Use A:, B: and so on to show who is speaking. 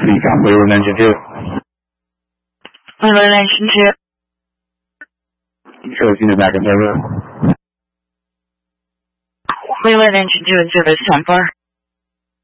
A: Recap Wayland Engine 2.
B: Wayland Engine 2.
A: Show unit back in server.
B: Wayland Engine 2 in service, 10-4.